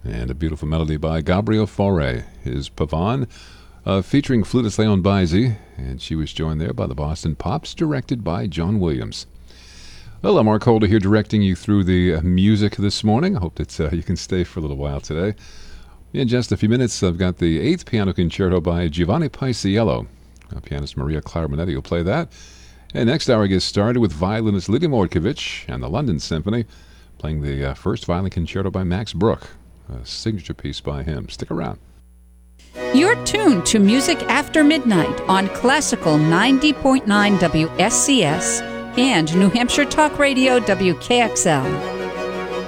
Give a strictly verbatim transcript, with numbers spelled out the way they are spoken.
and a beautiful melody by Gabriel Fauré. His Pavane, uh, featuring flutist Leon Baisi, and she was joined there by the Boston Pops, directed by John Williams. Well, I'm Mark Holder here directing you through the uh, music this morning. I hope that uh, you can stay for a little while today. In just a few minutes, I've got the eighth Piano Concerto by Giovanni Paisiello. Uh, pianist Maria Clara Minetti will play that. And next hour gets started with violinist Lydia Mordkovich and the London Symphony, playing the uh, first violin concerto by Max Bruch, a signature piece by him. Stick around. You're tuned to Music After Midnight on Classical ninety point nine W S C S and New Hampshire Talk Radio W K X L.